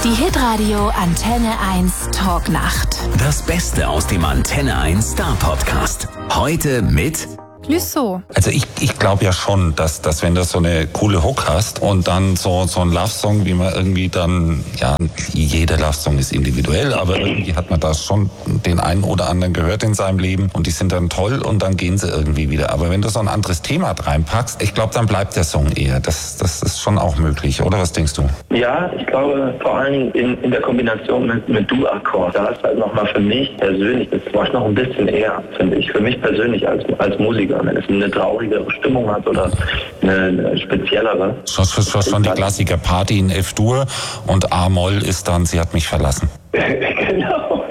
Die Hitradio Antenne 1 Talknacht. Das Beste aus dem Antenne 1 Star Podcast. Heute mit Clouseau. Also ich glaube ja schon, dass wenn du so eine coole Hook hast und dann so ein Love-Song, wie man irgendwie dann, ja, jeder Love-Song ist individuell, aber irgendwie hat man da schon den einen oder anderen gehört in seinem Leben und die sind dann toll und dann gehen sie irgendwie wieder. Aber wenn du so ein anderes Thema reinpackst, ich glaube, dann bleibt der Song eher. Das ist schon auch möglich, oder? Was denkst du? Ja, ich glaube vor allen Dingen in der Kombination mit Du-Akkord, da ist halt nochmal für mich persönlich, das macht noch ein bisschen eher, finde ich, für mich persönlich als Musiker, wenn es eine traurigere Stimmung hat oder eine speziellere. Schon die Klassiker Party in F-Dur und A-Moll ist dann, sie hat mich verlassen. Genau.